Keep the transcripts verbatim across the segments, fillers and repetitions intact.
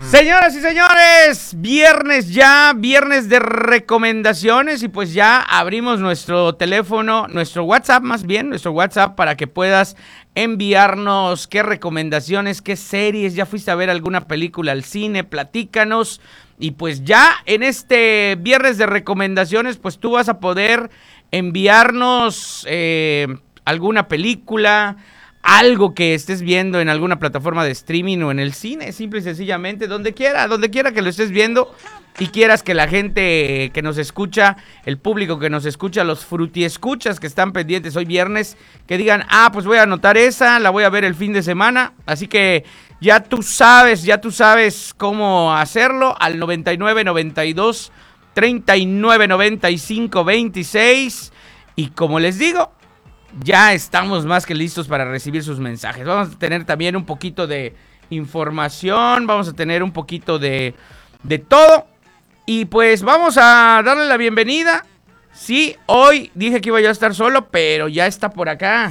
Señoras y señores, viernes ya, viernes de recomendaciones y pues ya abrimos nuestro teléfono, nuestro WhatsApp más bien, nuestro WhatsApp para que puedas enviarnos qué recomendaciones, qué series, ya fuiste a ver alguna película al cine, platícanos. Y pues ya en este viernes de recomendaciones pues tú vas a poder enviarnos eh, alguna película, algo que estés viendo en alguna plataforma de streaming o en el cine, simple y sencillamente, donde quiera, donde quiera que lo estés viendo y quieras que la gente que nos escucha, el público que nos escucha, los frutiescuchas que están pendientes hoy viernes, que digan, ah, pues voy a anotar esa, la voy a ver el fin de semana, así que ya tú sabes, ya tú sabes cómo hacerlo, al noventa y nueve, noventa y dos, treinta y nueve, noventa y cinco, veintiséis, y como les digo, ya estamos más que listos para recibir sus mensajes. Vamos a tener también un poquito de información, vamos a tener un poquito de, de todo. Y pues vamos a darle la bienvenida. Sí, hoy dije que iba yo a estar solo, pero ya está por acá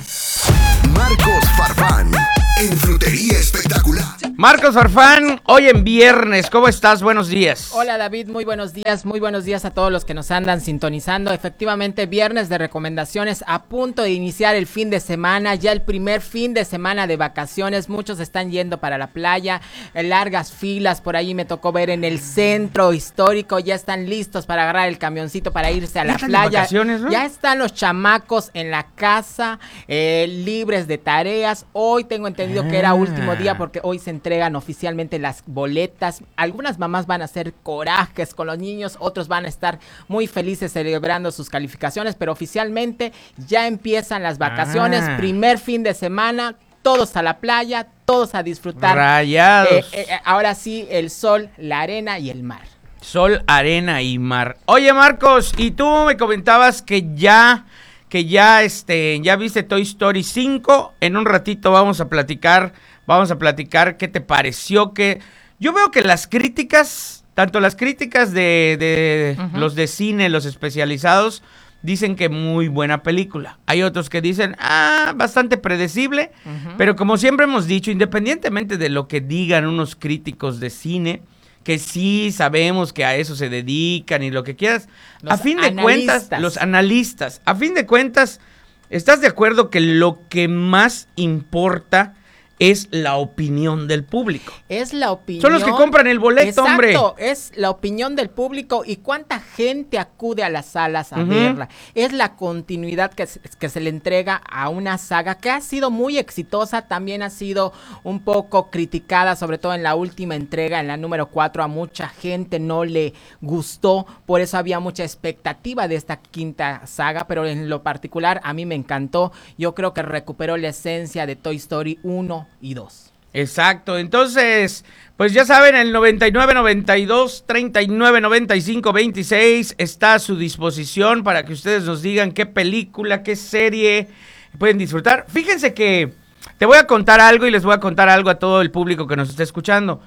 Marcos Farfán, en Frutería Espectacular. Marcos Farfán, hoy en viernes, ¿cómo estás? Buenos días. Hola David, muy buenos días, muy buenos días a todos los que nos andan sintonizando. Efectivamente, viernes de recomendaciones, a punto de iniciar el fin de semana, ya el primer fin de semana de vacaciones. Muchos están yendo para la playa, en largas filas, por ahí me tocó ver en el centro histórico, ya están listos para agarrar el camioncito para irse a la playa. Vacaciones, ¿no? Ya están los chamacos en la casa, eh, libres de tareas. Hoy tengo entendido ah. que era último día porque hoy se entregan oficialmente las boletas. Algunas mamás van a hacer corajes con los niños, otros van a estar muy felices celebrando sus calificaciones, pero oficialmente ya empiezan las vacaciones, ah. primer fin de semana, todos a la playa, todos a disfrutar. Rayados. Eh, eh, ahora sí, el sol, la arena y el mar. Sol, arena y mar. Oye, Marcos, y tú me comentabas que ya, que ya, este, ya viste Toy Story cinco. En un ratito vamos a platicar, vamos a platicar qué te pareció. Que yo veo que las críticas, tanto las críticas de, de uh-huh. los de cine, los especializados, dicen que muy buena película. Hay otros que dicen, ah, bastante predecible. Uh-huh. Pero como siempre hemos dicho, independientemente de lo que digan unos críticos de cine, que sí sabemos que a eso se dedican y lo que quieras, los a fin de analistas. cuentas, los analistas, a fin de cuentas, ¿estás de acuerdo que lo que más importa es la opinión del público? Es la opinión. Son los que compran el boleto, exacto, hombre. Exacto, es la opinión del público y cuánta gente acude a las salas a uh-huh. verla. Es la continuidad que, que se le entrega a una saga que ha sido muy exitosa, también ha sido un poco criticada, sobre todo en la última entrega, en la número cuatro, a mucha gente no le gustó, por eso había mucha expectativa de esta quinta saga, pero en lo particular a mí me encantó. Yo creo que recuperó la esencia de Toy Story uno y dos. Exacto, entonces, pues ya saben, el noventa y nueve, noventa y dos, treinta y nueve, noventa y cinco, veintiséis está a su disposición para que ustedes nos digan qué película, qué serie pueden disfrutar. Fíjense que te voy a contar algo y les voy a contar algo a todo el público que nos está escuchando.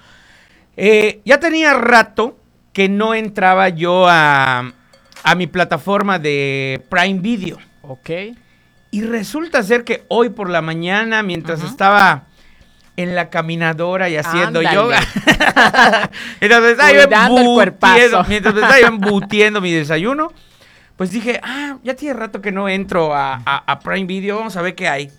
Eh, ya tenía rato que no entraba yo a, a mi plataforma de Prime Video. Ok. Y resulta ser que hoy por la mañana, mientras uh-huh. estaba en la caminadora y haciendo Ándale. yoga, entonces estaba yo embutiendo, mientras me estaba yo embutiendo mi desayuno, pues dije, ah, ya tiene rato que no entro a, a, a Prime Video, vamos a ver qué hay.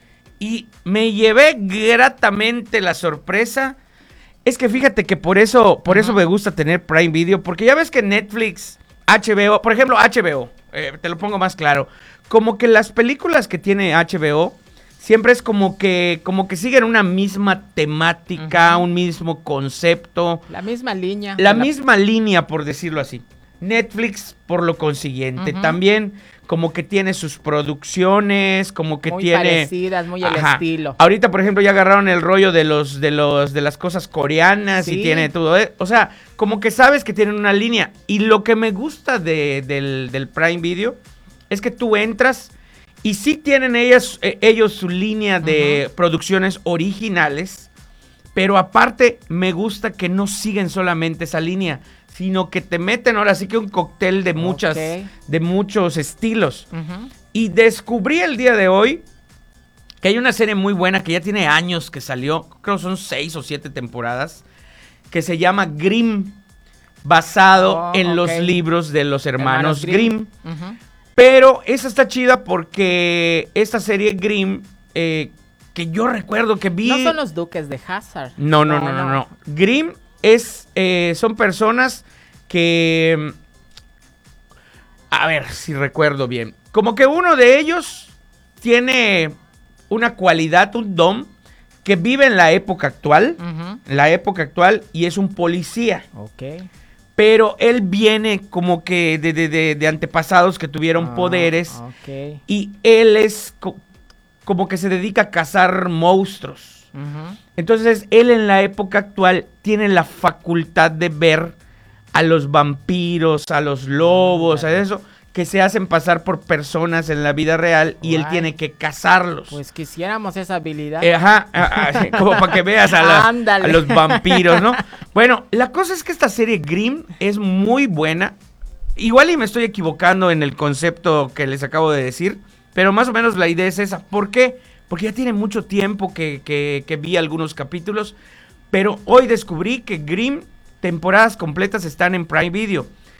Y me llevé gratamente la sorpresa. Es que fíjate que por eso, por uh-huh. eso me gusta tener Prime Video, porque ya ves que Netflix, H B O, por ejemplo, H B O, eh, te lo pongo más claro, como que las películas que tiene H B O siempre es como que como que siguen una misma temática, uh-huh. un mismo concepto. La misma línea. La misma la... línea, por decirlo así. Netflix, por lo consiguiente, uh-huh. también como que tiene sus producciones, como que muy tiene... Muy parecidas, muy Ajá. el estilo. Ahorita, por ejemplo, ya agarraron el rollo de los de los de las cosas coreanas sí. y tiene todo. ¿eh? O sea, como que sabes que tienen una línea. Y lo que me gusta de, del, del Prime Video es que tú entras y sí tienen ellas, eh, ellos su línea de uh-huh. producciones originales, pero aparte me gusta que no siguen solamente esa línea, sino que te meten ahora sí que un cóctel de muchas, okay. de muchos estilos. Uh-huh. Y descubrí el día de hoy que hay una serie muy buena que ya tiene años que salió, creo que son seis o siete temporadas, que se llama Grimm, basado Oh, en ok. los libros de los hermanos, Hermanos Grimm. Grimm. Ujú. Pero esa está chida porque esta serie Grimm, eh, que yo recuerdo que vi... No son los duques de Hazard. No, no, no, no, no. Grimm es, eh, son personas que... A ver si recuerdo bien. Como que uno de ellos tiene una cualidad, un don, que vive en la época actual, Ujú. en la época actual, y es un policía. Ok. Pero él viene como que de, de- de- de antepasados que tuvieron Ah, poderes, ok. y él es co- como que se dedica a cazar monstruos. Ujú. Entonces, él en la época actual tiene la facultad de ver a los vampiros, a los lobos, a Ándale. eso, que se hacen pasar por personas en la vida real y él Guay. tiene que cazarlos. Pues quisiéramos esa habilidad. Eh, Ajá, ah, ah, como para que veas a, la- Ándale. a los vampiros, ¿no? Bueno, la cosa es que esta serie Grimm es muy buena. Igual y me estoy equivocando en el concepto que les acabo de decir, pero más o menos la idea es esa. ¿Por qué? Porque ya tiene mucho tiempo que, que- que vi algunos capítulos, pero hoy descubrí que Grimm, temporadas completas están en Prime Video.